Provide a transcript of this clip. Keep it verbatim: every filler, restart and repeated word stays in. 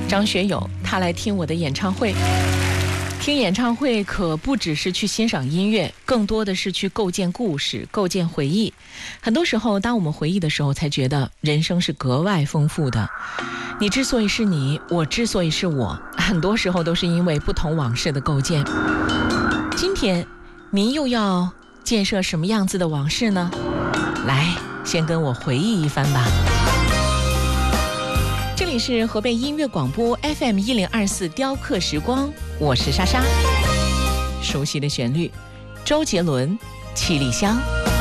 张学友他来听我的演唱会。听演唱会可不只是去欣赏音乐，更多的是去构建故事，构建回忆。很多时候当我们回忆的时候，才觉得人生是格外丰富的。你之所以是你，我之所以是我，很多时候都是因为不同往事的构建。今天您又要建设什么样子的往事呢？来，先跟我回忆一番吧。这里是河北音乐广播 F M 一零二四雕刻时光，我是莎莎。熟悉的旋律，周杰伦《七里香》。